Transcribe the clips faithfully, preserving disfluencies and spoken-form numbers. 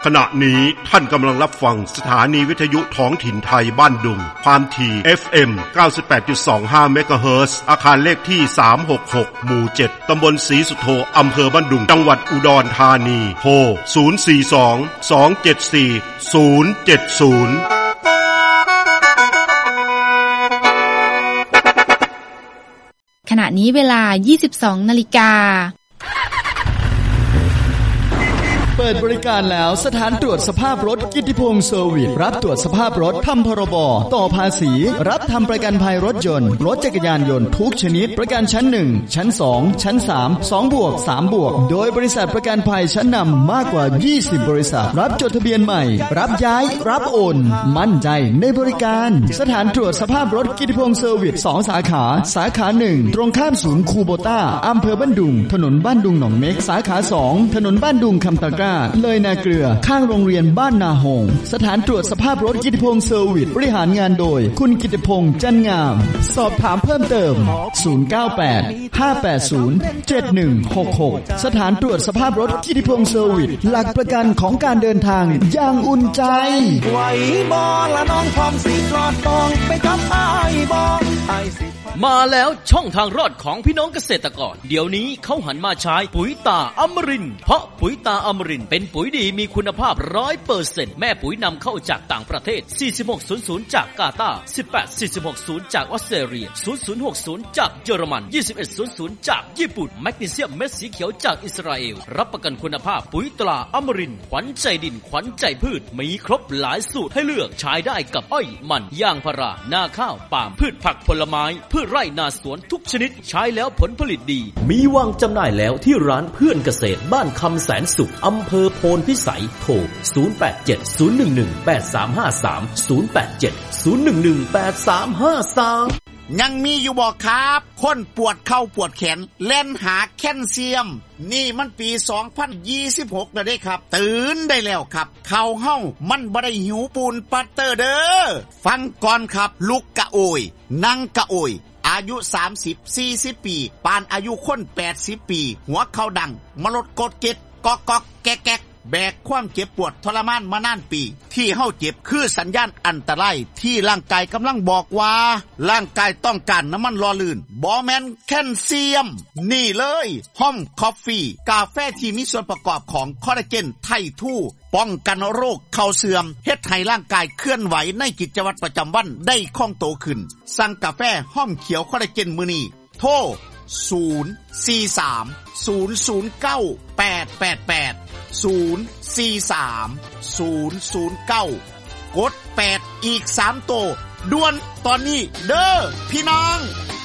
ขณะนี้ท่านกำลังรับฟังสถานีวิทยุท้องถิ่นไทยบ้านดุงความถี่ เอฟ เอ็ม เก้าสิบแปดจุดสองห้า เมกะเฮิรตซ์อาคารเลขที่สามหกหกหมู่เจ็ดตำบลศรีสุโธอำเภอบ้านดุงจังหวัดอุดรธานีโทรศูนย์ สี่ สอง สอง เจ็ด สี่ ศูนย์ เจ็ด ศูนย์ขณะนี้เวลา ยี่สิบสอง นาฬิกาเปิดบริการแล้วสถานตรวจสภาพรถกิตติพงษ์เซอร์วิสรับตรวจสภาพรถทำพรบต่อภาษีรับทำประกันภัยรถยนต์รถจักรยานยนต์ทุกชนิดประกันชั้นหนึ่งชั้นสองชั้นสาม สองบวกสามบวกโดยบริษัทประกันภัยชั้นนำมากกว่ายี่สิบบริษัทรับจดทะเบียนใหม่รับย้ายรับโอนมั่นใจในบริการสถานตรวจสภาพรถกิตติพงษ์เซอร์วิสสองสาขาสาขาหนึ่งตรงข้ามศูนย์คูโบต้าอำเภอบ้านดุงถนนบ้านดุงหนองเม็กสาขาสองถนนบ้านดุงคำตะกร้าเลยนาเกลือข้างโรงเรียนบ้านนาหงสถานตรวจสภาพรถกิตติพงษ์เซอร์วิสบริหารงานโดยคุณกิตติพงษ์จันงามสอบถามเพิ่มเติมศูนย์ เก้า แปด ห้า แปด ศูนย์ เจ็ด หนึ่ง หก หกสถานตรวจสภาพรถกิตติพงษ์เซอร์วิสหลักประกันของการเดินทางอย่างอุ่นใจไหวบ่ละน้องพร้อมสิกลอดตองไปกับอ้ายบ่อ้ายสิมาแล้วช่องทางรอดของพี่น้องเกษตรกรเดี๋ยวนี้เขาหันมาใช้ปุ๋ยตาอมรินทร์เพราะปุ๋ยตาอมรินทร์เป็นปุ๋ยดีมีคุณภาพ ร้อยเปอร์เซ็นต์ แม่ปุ๋ยนำเข้าจากต่างประเทศสี่สิบหก ศูนย์ ศูนย์จากกาตาร์สิบแปด สี่สิบหก ศูนย์จากออสเตรเลียศูนย์ ศูนย์ หก ศูนย์จากเยอรมันยี่สิบเอ็ด ศูนย์ ศูนย์จากญี่ปุ่นแมกนีเซียมเม็ดสีเขียวจากอิสราเอลรับประกันคุณภาพปุ๋ยตราอมรินทร์ขวัญใจดินขวัญใจพืชมีครบหลายสูตรให้เลือกใช้ได้กับอ้อยมันยางพารานาข้าวปาล์มพืชผักผลไม้พืชไร่นาสวนทุกชนิดใช้แล้วผลผลิตดีมีวางจำหน่ายแล้วที่ร้านเพื่อนเกษตรบ้านคำแสนสุขอำเภอโพนพิสัยโทรศูนย์ แปด เจ็ด ศูนย์ หนึ่ง หนึ่ง แปด สาม ห้า สาม ศูนย์ แปด เจ็ด ศูนย์ หนึ่ง หนึ่ง แปด สาม ห้า สามยังมีอยู่บ่ครับคนปวดเข่าปวดแขนเล่นหาแคลเซียมนี่มันปีสองพันยี่สิบหกแล้วเด้ครับตื่นได้แล้วครับเข่าเฮามันบ่ได้หิวปูนปัตเตอร์เด้อฟังก่อนครับลุกกะโอยนั่งกะโอยอายุสามสิบ สี่สิบปีปานอายุคนแปดสิบปีหัวเข่าดังมลดกดเก็ดกอกกอกแก๊กแก๊กแบกความเจ็บปวดทรมานมานานปีที่เฮาเจ็บคือสัญญาณอันตรายที่ร่างกายกำลังบอกว่าร่างกายต้องการน้ำมันหล่อลื่นบ่แม่นแคลเซียมนี่เลยห้อมคอฟฟี่กาแฟที่มีส่วนประกอบของคอลลาเจนไททูป้องกันโรคเข่าเสื่อมเฮ็ดให้ร่างกายเคลื่อนไหวในกิจวัตรประจำวันได้คล่องตัวขึ้นสั่งกาแฟห้อมเขียวคอลลาเจนมื้อนี้โทรศูนย์ สี่ สาม ศูนย์ ศูนย์ เก้า แปด แปด แปด ศูนย์ สี่ สาม ศูนย์ ศูนย์ เก้ากดแปดอีกสามโตด่วนตอนนี้เด้อพี่น้อง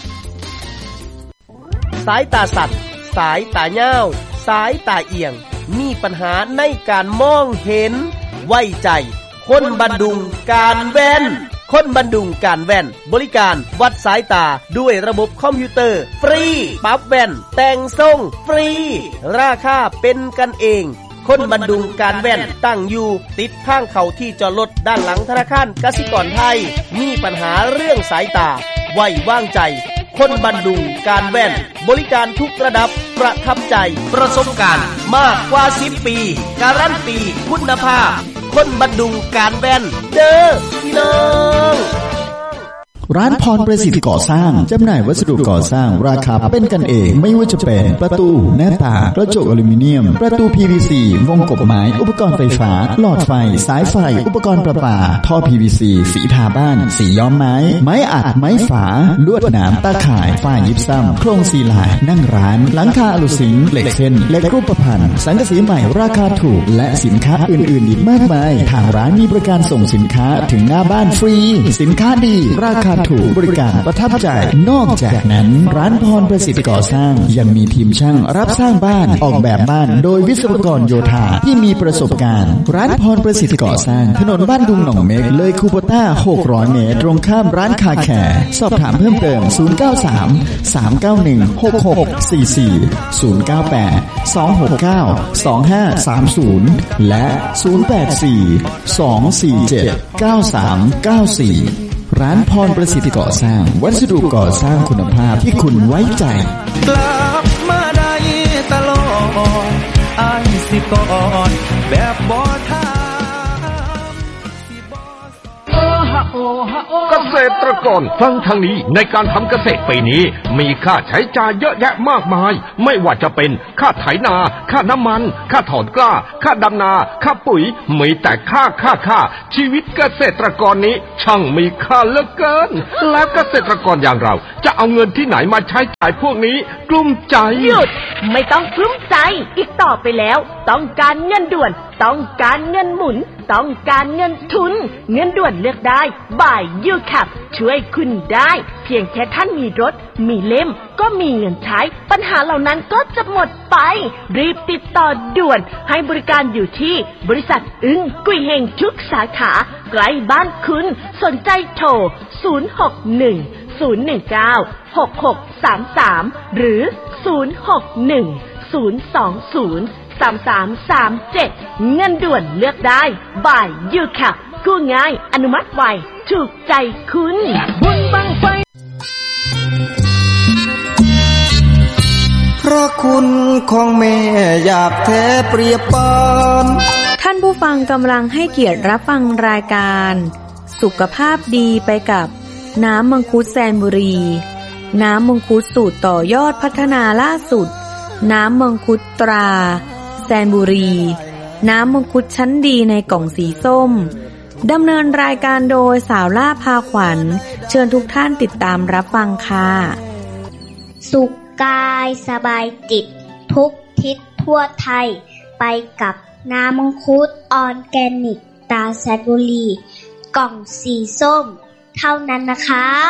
สายตาสัตว์สายตาเหี่ยวสายตาเอียงมีปัญหาในการมองเห็นไว้ใจคนบันดุงการแว่นคนบันดุงการแว่นบริการวัดสายตาด้วยระบบคอมพิวเตอร์ฟรีปรับแว่นแต่งทรงฟรีราคาเป็นกันเองคนบันดุงการแว่นตั้งอยู่ติดทางเข้าที่จอดรถด้านหลังธนาคารกสิกรไทยมีปัญหาเรื่องสายตาไว้วางใจคนบันดุงการแว่นบริการทุกระดับประทับใจประสบการณ์มากกว่าสิบปีการันตีคุณภาพคนบันดุงการแว่นเด้อพี่น้องร้านพรประสิทธิ์ก่อสร้างจำหน่ายวัสดุก่อสร้างราคาเป็นกันเองไม่ว่าจะเป็นประตูหน้าต่างกระจกอลูมิเนียมประตู พี วี ซี วงกบไม้อุปกรณ์ไฟฟ้าหลอดไฟสายไฟอุปกรณ์ประปาท่อ พี วี ซี สีทาบ้านสีย้อมไม้ไม้อัดไม้ฝาลวดหนามตาข่ายฝ้ายิบซ้ำโครงซีลานั่งร้านหลังคาอลูซิงเหล็กเส้นเหล็กรูปพรรณสังกะสีใหม่ราคาถูกและสินค้าอื่นๆอีกมากมายทางร้านมีบริการส่งสินค้าถึงหน้าบ้านฟรีสินค้าดีราคาถูกบริการประทับใจนอกจากนั้นร้านพรประสิทธิ์ก่อสร้างยังมีทีมช่างรับสร้างบ้านออกแบบบ้านโดยวิศวกรโยธาที่มีประสบการณ์ร้านพรประสิทธิ์ก่อสร้างถนนบ้านดุงหนองเม็กเลยคูโบต้าหกร้อยเมตรตรงข้ามร้านคาแคร์สอบถามเพิ่มเติมศูนย์ เก้า สาม สาม เก้า หนึ่ง หก หก สี่ สี่ ศูนย์ เก้า แปด สอง หก เก้า สอง ห้า สาม ศูนย์และศูนย์ แปด สี่ สอง สี่ เจ็ด เก้า สาม เก้า สี่ร้านพรประสิทธิ์ก่อสร้างวัสดุก่อสร้างคุณภาพที่คุณไว้ใจกลับมาได้ตลอดอ้ายสิกอดแบบบ่ท่าษตรกรฟังทางนี้ในการทำเกษตรปีนี้มีค่าใช้จ่ายเยอะแยะมากมายไม่ว่าจะเป็นค่าไถนาค่าน้ำมันค่าถอนกล้าค่าดำนาค่าปุ๋ยมีแต่ค่าค่าค่าชีวิตเกษตรกรนี้ช่างมีค่าเหลือเกินแล้วเกษตรกรอย่างเราจะเอาเงินที่ไหนมาใช้จ่ายพวกนี้กลุ้มใจหยุดไม่ต้องกลุ้มใจอีกต่อไปแล้วต้องการเงินด่วนต้องการเงินหมุนต้องการเงินทุนเงินด่วนเลือกได้บ่ายยูคับช่วยคุณได้เพียงแค่ท่านมีรถมีเล่มก็มีเงินใช้ปัญหาเหล่านั้นก็จะหมดไปรีบติดต่อด่วนให้บริการอยู่ที่บริษัทอึ้งกุยเฮงทุกสาขาใกล้บ้านคุณสนใจโทรศูนย์ หก หนึ่ง ศูนย์ หนึ่ง เก้า หก หก สาม สามหรือศูนย์ หก หนึ่ง ศูนย์ สอง ศูนย์ สาม สาม สาม เจ็ดเงินด่วนเลือกได้บ่ายยูคับกู้ง่ายอนุมัติไวถูกใจคุณบุญบังไฟพระคุณของแม่อยากแท้เปรียบปานท่านผู้ฟังกำลังให้เกียรติรับฟังรายการสุขภาพดีไปกับน้ำมังคุดแซนบุรีน้ำมังคุดสูตรต่อยอดพัฒนาล่าสุดน้ำมังคุดตราแซนบุรีน้ำมังคุดชั้นดีในกล่องสีส้มดำเนินรายการโดยสาวล่าพาขวัญเชิญทุกท่านติดตามรับฟังค่ะสุขกายสบายจิตทุกทิศทั่วไทยไปกับน้ำมังคุดออร์แกนิกตราแซนบุรีกล่องสีส้มเท่านั้นนะครับ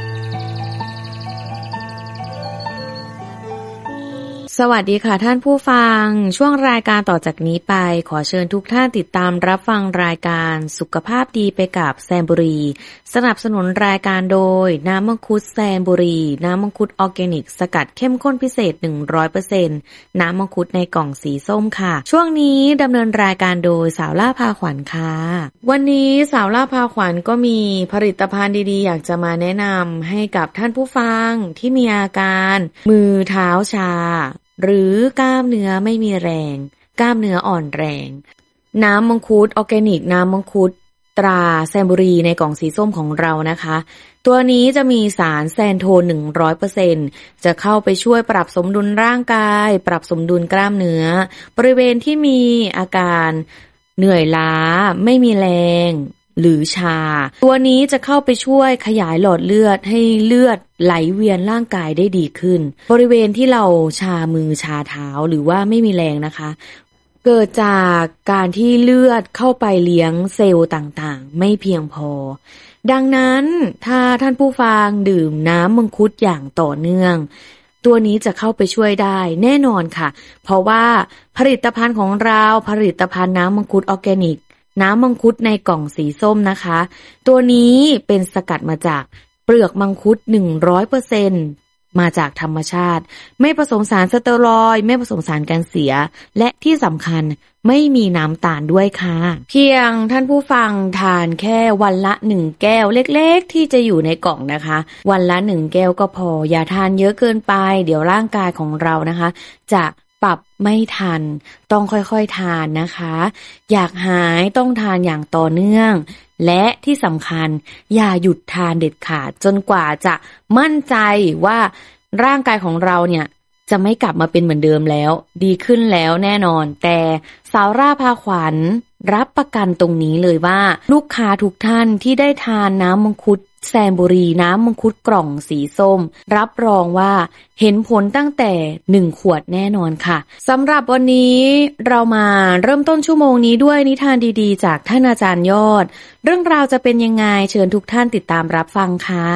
สวัสดีค่ะท่านผู้ฟังช่วงรายการต่อจากนี้ไปขอเชิญทุกท่านติดตามรับฟังรายการสุขภาพดีไปกับแซมบุรีสนับสนุนรายการโดยน้ำมังคุดแซมบุรีน้ำมังคุดออร์แกนิกสกัดเข้มข้นพิเศษ หนึ่งร้อยเปอร์เซ็นต์ น้ำมังคุดในกล่องสีส้มค่ะช่วงนี้ดำเนินรายการโดยสาวล่าพาขวัญค่ะวันนี้สาวล่าพาขวัญก็มีผลิตภัณฑ์ดีๆอยากจะมาแนะนำให้กับท่านผู้ฟังที่มีอาการมือเท้าชาหรือกล้ามเนื้อไม่มีแรงกล้ามเนื้ออ่อนแรงน้ำมังคุดออร์แกนิกน้ำมังคุดตราแซมบุรีในกล่องสีส้มของเรานะคะตัวนี้จะมีสารแซนโทน หนึ่งร้อยเปอร์เซ็นต์ จะเข้าไปช่วยปรับสมดุลร่างกายปรับสมดุลกล้ามเนื้อบริเวณที่มีอาการเหนื่อยล้าไม่มีแรงหรือชาตัวนี้จะเข้าไปช่วยขยายหลอดเลือดให้เลือดไหลเวียนร่างกายได้ดีขึ้นบริเวณที่เราชามือชาเท้าหรือว่าไม่มีแรงนะคะเกิดจากการที่เลือดเข้าไปเลี้ยงเซลล์ต่างๆไม่เพียงพอดังนั้นถ้าท่านผู้ฟังดื่มน้ำมังคุดอย่างต่อเนื่องตัวนี้จะเข้าไปช่วยได้แน่นอนค่ะเพราะว่าผลิตภัณฑ์ของเราผลิตภัณฑ์น้ำมังคุดออร์แกนิกน้ำมังคุดในกล่องสีส้มนะคะตัวนี้เป็นสกัดมาจากเปลือกมังคุด หนึ่งร้อยเปอร์เซ็นต์ มาจากธรรมชาติไม่ผสมสารสเตียรอยด์ไม่ผสมสารกันเสียและที่สำคัญไม่มีน้ำตาลด้วยค่ะเพียงท่านผู้ฟังทานแค่วันละหนึ่งแก้วเล็กๆที่จะอยู่ในกล่องนะคะวันละหนึ่งแก้วก็พออย่าทานเยอะเกินไปเดี๋ยวร่างกายของเรานะคะจะปรับไม่ทันต้องค่อยๆทานนะคะอยากหายต้องทานอย่างต่อเนื่องและที่สำคัญอย่าหยุดทานเด็ดขาดจนกว่าจะมั่นใจว่าร่างกายของเราเนี่ยจะไม่กลับมาเป็นเหมือนเดิมแล้วดีขึ้นแล้วแน่นอนแต่สาวร่าพาขวัญรับประกันตรงนี้เลยว่าลูกค้าทุกท่านที่ได้ทานน้ำมังคุดแซมบุรีน้ำมังคุดกล่องสีส้มรับรองว่าเห็นผลตั้งแต่หนึ่งขวดแน่นอนค่ะสำหรับวันนี้เรามาเริ่มต้นชั่วโมงนี้ด้วยนิทานดีๆจากท่านอาจารย์ยอดเรื่องราวจะเป็นยังไงเชิญทุกท่านติดตามรับฟังค่ะ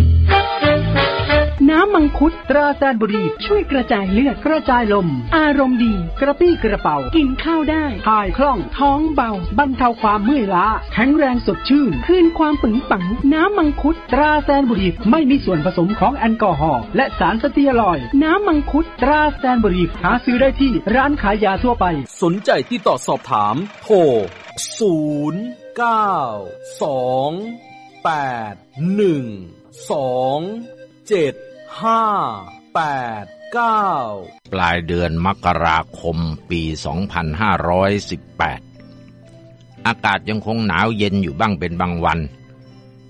น้ำมังคุดตราแซนบุรีช่วยกระจายเลือดกระจายลมอารมณ์ดีกระปี้กระเป๋ากินข้าวได้ถ่ายคล่องท้องเบาบรรเทาความเมื่อยล้าแข็งแรงสดชื่นคืนความปึงปังน้ำมังคุดตราแซนบุรีไม่มีส่วนผสมของแอลกอฮอล์และสารสเตียรอยด์น้ำมังคุดตราแซนบุรีหาซื้อได้ที่ร้านขายยาทั่วไปสนใจติดต่อสอบถามโทรศูนย์ เก้า สอง แปด หนึ่ง สอง เจ็ดห้า แปด เก้าปลายเดือนมกราคมปีสองพันห้าร้อยสิบแปดอากาศยังคงหนาวเย็นอยู่บ้างเป็นบางวัน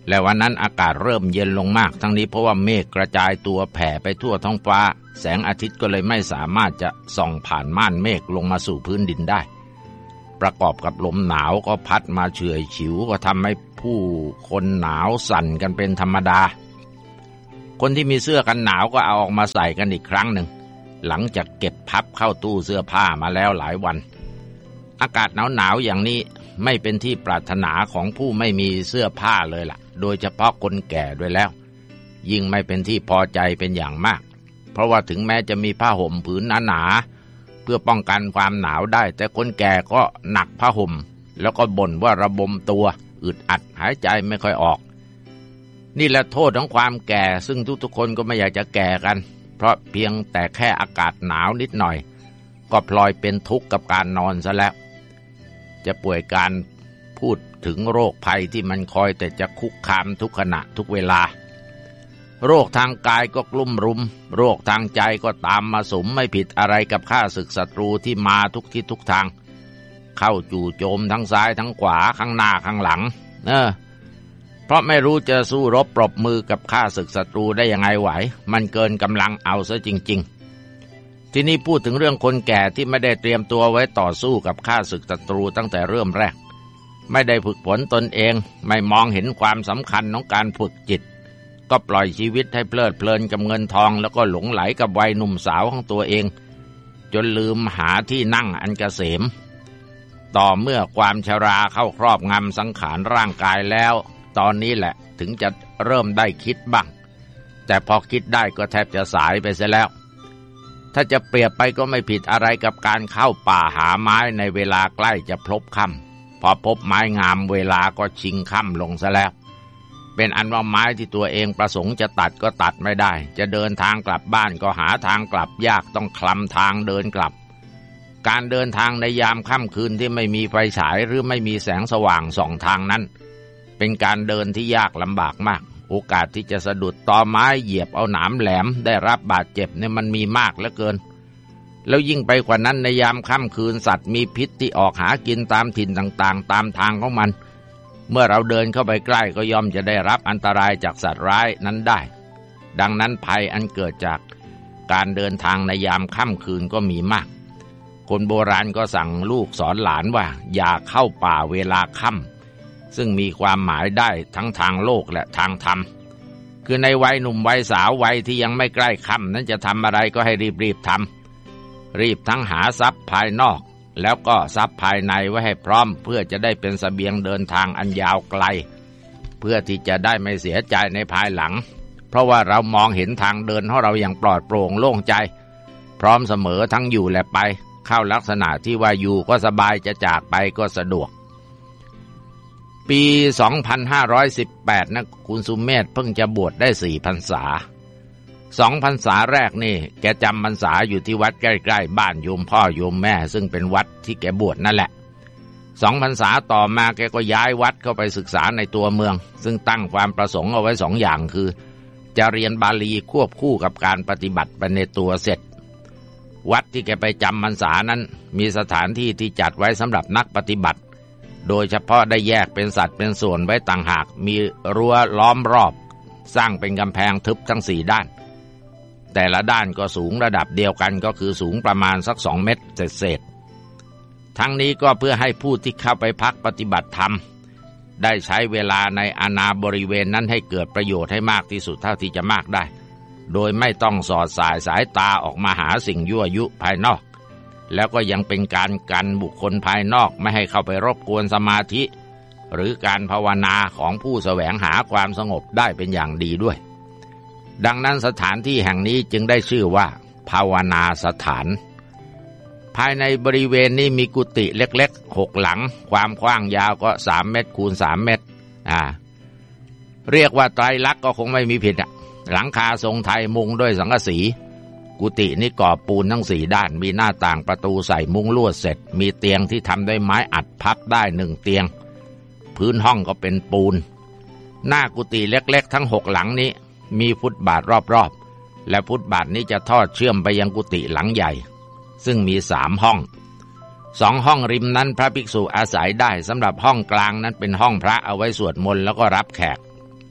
และวันนั้นอากาศเริ่มเย็นลงมากทั้งนี้เพราะว่าเมฆกระจายตัวแผ่ไปทั่วท้องฟ้าแสงอาทิตย์ก็เลยไม่สามารถจะส่องผ่านม่านเมฆลงมาสู่พื้นดินได้ประกอบกับลมหนาวก็พัดมาเฉื่อยฉิวก็ทำให้ผู้คนหนาวสั่นกันเป็นธรรมดาคนที่มีเสื้อกันหนาวก็เอาออกมาใส่กันอีกครั้งหนึ่งหลังจากเก็บพับเข้าตู้เสื้อผ้ามาแล้วหลายวันอากาศหนาวๆอย่างนี้ไม่เป็นที่ปรารถนาของผู้ไม่มีเสื้อผ้าเลยล่ะโดยเฉพาะคนแก่ด้วยแล้วยิ่งไม่เป็นที่พอใจเป็นอย่างมากเพราะว่าถึงแม้จะมีผ้าห่มผืนหนาๆเพื่อป้องกันความหนาวได้แต่คนแก่ก็หนักผ้าห่มแล้วก็บ่นว่าระบมตัวอึดอัดหายใจไม่ค่อยออกนี่แหละโทษของความแก่ซึ่งทุกๆคนก็ไม่อยากจะแก่กันเพราะเพียงแต่แค่อากาศหนาวนิดหน่อยก็พลอยเป็นทุกข์กับการนอนซะแล้วจะป่วยการพูดถึงโรคภัยที่มันคอยแต่จะคุกคามทุกขณะทุกเวลาโรคทางกายก็กลุ่มรุมโรคทางใจก็ตามมาสุมไม่ผิดอะไรกับข้าศึกศัตรูที่มาทุกทิศทุกทางเข้าจู่โจมทั้งซ้ายทั้งขวาข้างหน้าข้างหลังเออเพราะไม่รู้จะสู้รบปรบมือกับข้าศึกศัตรูได้ยังไงไหวมันเกินกำลังเอาซะจริงๆทีนี้พูดถึงเรื่องคนแก่ที่ไม่ได้เตรียมตัวไว้ต่อสู้กับข้าศึกศัตรูตั้งแต่เริ่มแรกไม่ได้ฝึกฝนตนเองไม่มองเห็นความสำคัญของการฝึกจิตก็ปล่อยชีวิตให้เพลิดเพลินกับเงินทองแล้วก็หลงไหลกับวัยหนุ่มสาวของตัวเองจนลืมหาที่นั่งอันเกษมต่อเมื่อความชราเข้าครอบงำสังขารร่างกายแล้วตอนนี้แหละถึงจะเริ่มได้คิดบ้างแต่พอคิดได้ก็แทบจะสายไปเสียแล้วถ้าจะเปรียบไปก็ไม่ผิดอะไรกับการเข้าป่าหาไม้ในเวลาใกล้จะพลบค่ำพอพบไม้งามเวลาก็ชิงค่ำลงซะแล้วเป็นอันว่าไม้ที่ตัวเองประสงค์จะตัดก็ตัดไม่ได้จะเดินทางกลับบ้านก็หาทางกลับยากต้องคลำทางเดินกลับการเดินทางในยามค่ำคืนที่ไม่มีไฟฉายหรือไม่มีแสงสว่างส่องทางนั้นเป็นการเดินที่ยากลำบากมากโอกาสที่จะสะดุดตอไม้เหยียบเอาหนามแหลมได้รับบาดเจ็บเนี่ยมันมีมากเหลือเกินแล้วยิ่งไปกว่านั้นในยามค่ำคืนสัตว์มีพิษที่ออกหากินตามถิ่นต่างๆตามทางของมันเมื่อเราเดินเข้าไปใกล้ก็ย่อมจะได้รับอันตรายจากสัตว์ร้ายนั้นได้ดังนั้นภัยอันเกิดจากการเดินทางในยามค่ำคืนก็มีมากคนโบราณก็สั่งลูกสอนหลานว่าอย่าเข้าป่าเวลาค่ำซึ่งมีความหมายได้ทั้งทางโลกและทางธรรมคือในวัยหนุ่มวัยสาววัยที่ยังไม่ใกล้ค่ำนั้นจะทำอะไรก็ให้รีบๆทำรีบทั้งหาทรัพย์ภายนอกแล้วก็ทรัพย์ภายในไว้ให้พร้อมเพื่อจะได้เป็นเสบียงเดินทางอันยาวไกลเพื่อที่จะได้ไม่เสียใจในภายหลังเพราะว่าเรามองเห็นทางเดินของเราอย่างปลอดโปร่งโล่งใจพร้อมเสมอทั้งอยู่และไปเข้าลักษณะที่ว่าอยู่ก็สบายจะจากไปก็สะดวกปีสองพันห้าร้อยสิบแปดนะคุณสุเมธเพิ่งจะบวชได้สี่พรรษาสองพรรษาแรกนี่แกจำพรรษาอยู่ที่วัดใกล้ๆบ้านโยมพ่อโยมแม่ซึ่งเป็นวัดที่แกบวชนั่นแหละสองพรรษาต่อมาแกก็ย้ายวัดเข้าไปศึกษาในตัวเมืองซึ่งตั้งความประสงค์เอาไว้สองอย่างคือจะเรียนบาลีควบคู่กับการปฏิบัติไปในตัวเสร็จวัดที่แกไปจำพรรษานั้นมีสถานที่ที่จัดไว้สำหรับนักปฏิบัติโดยเฉพาะได้แยกเป็นสัดเป็นส่วนไว้ต่างหากมีรั้วล้อมรอบสร้างเป็นกำแพงทึบทั้งสี่ด้านแต่ละด้านก็สูงระดับเดียวกันก็คือสูงประมาณสักสองเมตรเศษๆทั้งนี้ก็เพื่อให้ผู้ที่เข้าไปพักปฏิบัติธรรมได้ใช้เวลาในอาณาบริเวณนั้นให้เกิดประโยชน์ให้มากที่สุดเท่าที่จะมากได้โดยไม่ต้องสอดสายสายตาออกมาหาสิ่งยั่วยุภายนอกแล้วก็ยังเป็นการกันบุคคลภายนอกไม่ให้เข้าไปรบกวนสมาธิหรือการภาวนาของผู้แสวงหาความสงบได้เป็นอย่างดีด้วยดังนั้นสถานที่แห่งนี้จึงได้ชื่อว่าภาวนาสถานภายในบริเวณนี้มีกุฏิเล็กๆหกหลังความกว้างยาวก็สามเมตรคูณสามเมตรอ่าเรียกว่าไตรลักษณ์ก็คงไม่มีผิดอ่ะหลังคาทรงไทยมุงด้วยสังกะสีกุฏินี้ก่อปูนทั้งสี่ด้านมีหน้าต่างประตูใส่มุ้งลวดเสร็จมีเตียงที่ทำด้วยไม้อัดพับได้หนึ่งเตียงพื้นห้องก็เป็นปูนหน้ากุฏิเล็กๆทั้งหกหลังนี้มีฟุตบาทรอบๆและฟุตบาทนี้จะทอดเชื่อมไปยังกุฏิหลังใหญ่ซึ่งมีสามห้องสองห้องริมนั้นพระภิกษุอาศัยได้สำหรับห้องกลางนั้นเป็นห้องพระเอาไว้สวดมนต์แล้วก็รับแขก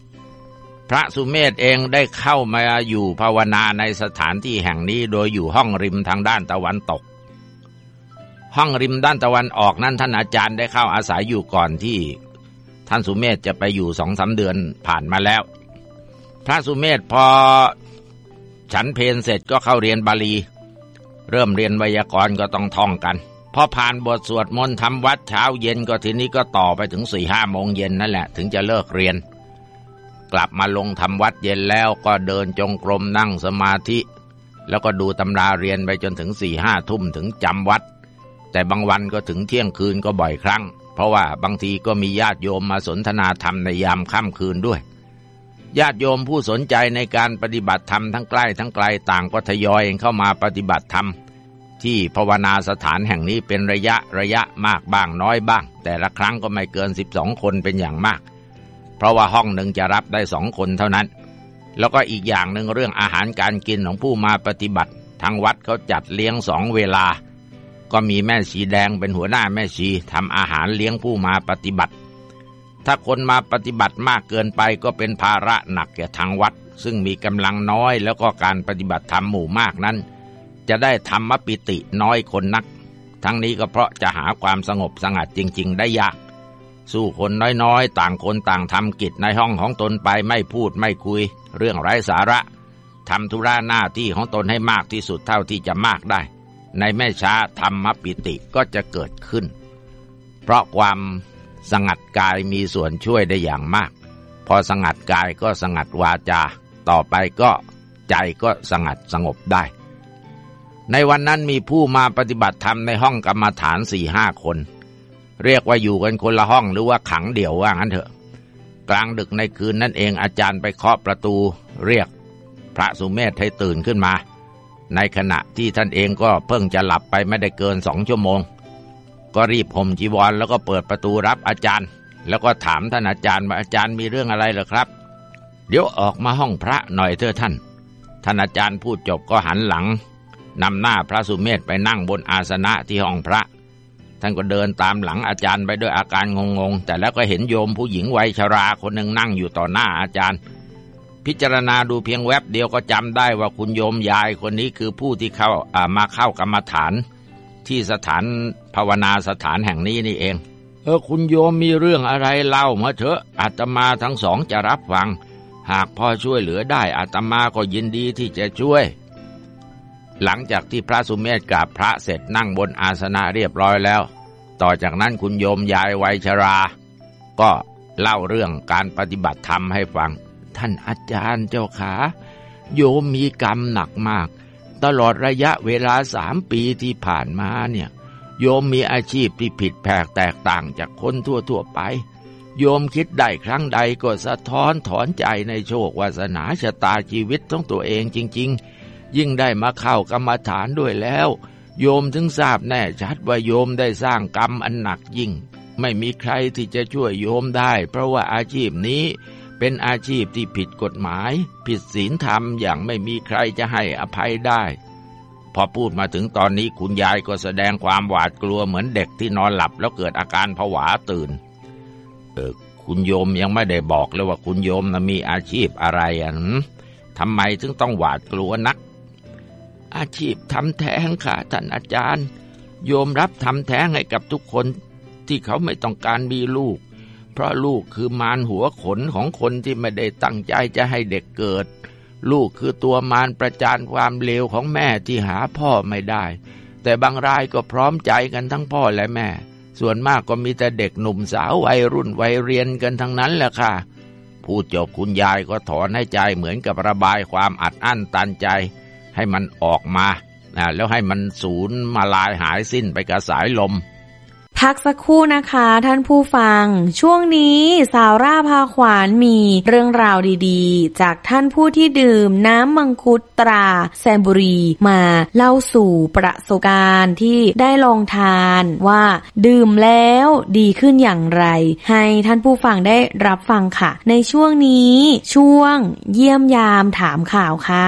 ระสุเมธเองได้เข้ามาอยู่ภาวนาในสถานที่แห่งนี้โดยอยู่ห้องริมทางด้านตะวันตกห้องริมด้านตะวันออกนั้นท่านอาจารย์ได้เข้าอาศัยอยู่ก่อนที่ท่านสุเมธจะไปอยู่สองสามเดือนผ่านมาแล้วพระสุเมธพอฉันเพลเสร็จก็เข้าเรียนบาลีเริ่มเรียนไวยากรณ์ก็ต้องท่องกันพอผ่านบทสวดมนต์ทำวัดเช้าเย็นก็ทีนี้ก็ต่อไปถึงสี่ห้าโมงเย็นนั่นแหละถึงจะเลิกเรียนกลับมาลงทำวัดเย็นแล้วก็เดินจงกรมนั่งสมาธิแล้วก็ดูตำราเรียนไปจนถึงสี่ห้าทุ่มถึงจำวัดแต่บางวันก็ถึงเที่ยงคืนก็บ่อยครั้งเพราะว่าบางทีก็มีญาติโยมมาสนทนาธรรมในยามค่ำคืนด้วยญาติโยมผู้สนใจในการปฏิบัติธรรมทั้งใกล้ทั้งไกลต่างก็ทยอยเข้ามาปฏิบัติธรรมที่ภาวนาสถานแห่งนี้เป็นระยะระยะมากบ้างน้อยบ้างแต่ละครั้งก็ไม่เกินสิบสองคนเป็นอย่างมากเพราะว่าห้องหนึ่งจะรับได้สองคนเท่านั้นแล้วก็อีกอย่างหนึ่งเรื่องอาหารการกินของผู้มาปฏิบัติทางวัดเขาจัดเลี้ยงสองเวลาก็มีแม่ชีแดงเป็นหัวหน้าแม่ชีทำอาหารเลี้ยงผู้มาปฏิบัติถ้าคนมาปฏิบัติมากเกินไปก็เป็นภาระหนักแก่ทางวัดซึ่งมีกำลังน้อยแล้วก็การปฏิบัติธรรมหมู่มากนั้นจะได้ธรรมปิติน้อยคนนักทั้งนี้ก็เพราะจะหาความสงบสงัดจริงๆได้ยากสู้คนน้อยๆต่างคนต่างทำกิจในห้องของตนไปไม่พูดไม่คุยเรื่องไร้สาระทำธุระหน้าที่ของตนให้มากที่สุดเท่าที่จะมากได้ในไม่ช้าธรรมปิติก็จะเกิดขึ้นเพราะความสงัดกายมีส่วนช่วยได้อย่างมากพอสงัดกายก็สงัดวาจาต่อไปก็ใจก็สงัดสงบได้ในวันนั้นมีผู้มาปฏิบัติธรรมในห้องกรรมฐานสี่ห้าคนเรียกว่าอยู่กันคนละห้องหรือว่าขังเดี่ยวว่างั้นเถอะกลางดึกในคืนนั้นเองอาจารย์ไปเคาะประตูเรียกพระสุเมธให้ตื่นขึ้นมาในขณะที่ท่านเองก็เพิ่งจะหลับไปไม่ได้เกินสองชั่วโมงก็รีบห่มจีวรแล้วก็เปิดประตูรับอาจารย์แล้วก็ถามท่านอาจารย์ว่าอาจารย์มีเรื่องอะไรเหรอครับเดี๋ยวออกมาห้องพระหน่อยเถอะท่านท่านอาจารย์พูดจบก็หันหลังนำหน้าพระสุเมธไปนั่งบนอาสนะที่ห้องพระท่านก็เดินตามหลังอาจารย์ไปด้วยอาการงงๆแต่แล้วก็เห็นโยมผู้หญิงวัยชราคนหนึ่งนั่งอยู่ต่อหน้าอาจารย์พิจารณาดูเพียงแวบเดียวก็จำได้ว่าคุณโยมยายคนนี้คือผู้ที่เข้าามาเข้ากรรมฐานที่สถานภาวนาสถานแห่งนี้นี่เองเออคุณโยมมีเรื่องอะไรเล่ามาเถอะอาตมาทั้งสองจะรับฟังหากพอช่วยเหลือได้อาตมาก็ยินดีที่จะช่วยหลังจากที่พระสุเมธกราบพระเสร็จนั่งบนอาสนะเรียบร้อยแล้วต่อจากนั้นคุณโยมยายวัยชราก็เล่าเรื่องการปฏิบัติธรรมให้ฟังท่านอาจารย์เจ้าขาโยมมีกรรมหนักมากตลอดระยะเวลาสามปีที่ผ่านมาเนี่ยโยมมีอาชีพที่ผิดแผกแตกต่างจากคนทั่วๆไปโยมคิดได้ครั้งใดก็สะท้อนถอนใจในโชควาสนาชะตาชีวิตของตัวเองจริงๆยิ่งได้มาเข้ากรรมฐานด้วยแล้วโยมถึงทราบแน่ชัดว่าโยมได้สร้างกรรมอันหนักยิ่งไม่มีใครที่จะช่วยโยมได้เพราะว่าอาชีพนี้เป็นอาชีพที่ผิดกฎหมายผิดศีลธรรมอย่างไม่มีใครจะให้อภัยได้พอพูดมาถึงตอนนี้คุณยายก็แสดงความหวาดกลัวเหมือนเด็กที่นอนหลับแล้วเกิดอาการผวาตื่นเออคุณโยมยังไม่ได้บอกเลยว่าคุณโยมนะมีอาชีพอะไรอ่ะทำไมถึงต้องหวาดกลัวนักอาชีพทำแท้งค่ะท่านอาจารย์โยมรับทำแท้งให้กับทุกคนที่เขาไม่ต้องการมีลูกเพราะลูกคือมารหัวขนของคนที่ไม่ได้ตั้งใจจะให้เด็กเกิดลูกคือตัวมารประจานความเลวของแม่ที่หาพ่อไม่ได้แต่บางรายก็พร้อมใจกันทั้งพ่อและแม่ส่วนมากก็มีแต่เด็กหนุ่มสาววัยรุ่นวัยเรียนกันทั้งนั้นแหละค่ะพูดจบคุณยายก็ถอนให้ใจเหมือนกับระบายความอัดอั้นตันใจให้มันออกมาแล้วให้มันสูญมาลายหายสิ้นไปกับสายลมพักสักครู่นะคะท่านผู้ฟังช่วงนี้สาวร่าพาขวานมีเรื่องราวดีๆจากท่านผู้ที่ดื่มน้ำมังคุดตราแซมบุรีมาเล่าสู่ประสบการณ์ที่ได้ลองทานว่าดื่มแล้วดีขึ้นอย่างไรให้ท่านผู้ฟังได้รับฟังค่ะในช่วงนี้ช่วงเยี่ยมยามถามข่าวค่ะ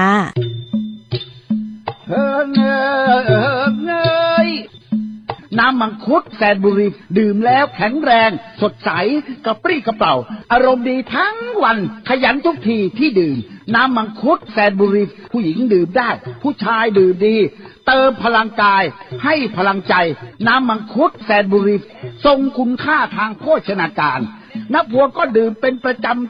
น้ำมังคุดแสนบุรีดื่มแล้วแข็งแรงสดใสกระปรี้กระเปร่าอารมณ์ดีทั้งวันขยันทุกทีที่ดื่มน้ำมังคุดแสนบุรีผู้หญิงดื่มได้ผู้ชายดื่มดีเติมพลังกายให้พลังใจน้ำมังคุดแสนบุรีทรงคุณค่าทางโภชนาการนักพวงก็ดื่มเป็นประจำ